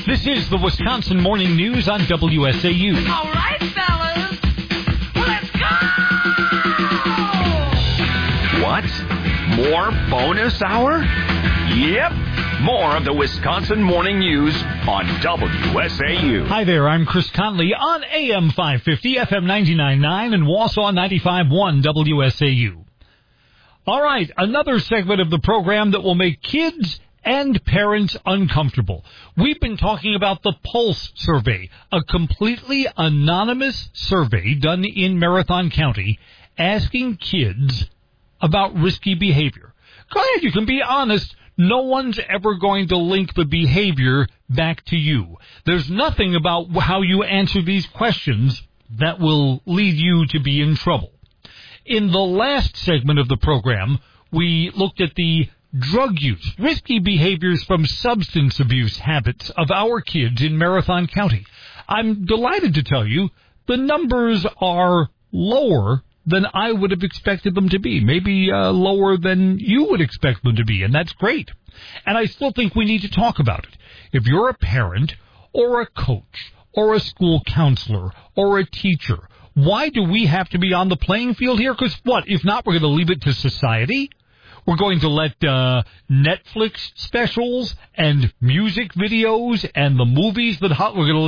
This is the Wisconsin Morning News on WSAU. All right, fellas, let's go! What? More bonus hour? Yep. More of the Wisconsin Morning News on WSAU. Hi there, I'm Chris Conley on AM 550, FM 99.9, and Wausau 95.1 WSAU. All right, another segment of the program that will make kids and parents uncomfortable. We've been talking about the Pulse survey, a completely anonymous survey done in Marathon County, asking kids about risky behavior. Go ahead, you can be honest. No one's ever going to link the behavior back to you. There's nothing about how you answer these questions that will lead you to be in trouble. In the last segment of the program, we looked at the drug use, risky behaviors from substance abuse habits of our kids in Marathon County. I'm delighted to tell you the numbers are lower than I would have expected them to be, maybe lower than you would expect them to be, and that's great. And I still think we need to talk about it. If you're a parent or a coach or a school counselor or a teacher, why do we have to be on the playing field here? Because what, if not, we're going to leave it to society? We're going to let Netflix specials and music videos and the movies that we're going to